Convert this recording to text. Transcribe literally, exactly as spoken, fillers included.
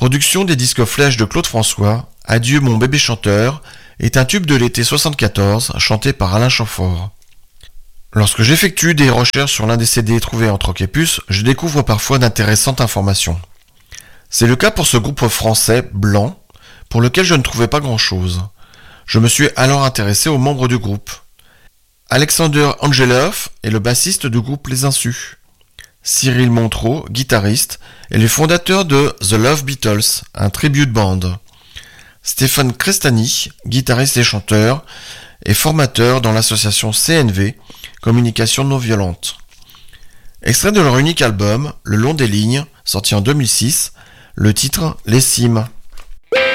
Production des disques Flèche de Claude François, Adieu mon bébé chanteur, est un tube de l'été soixante-quatorze, chanté par Alain Chamfort. Lorsque j'effectue des recherches sur l'un des C D trouvés en troc et puce, je découvre parfois d'intéressantes informations. C'est le cas pour ce groupe français, Blanc, pour lequel je ne trouvais pas grand-chose. Je me suis alors intéressé aux membres du groupe. Alexander Angelov est le bassiste du groupe Les Insus. Cyril Montereau, guitariste, est le fondateur de The Love Beatles, un tribute band. Stéphane Crestani, guitariste et chanteur, est formateur dans l'association C N V, Communication non violente. Extrait de leur unique album, Le long des lignes, sorti en deux mille six, le titre Les Cimes.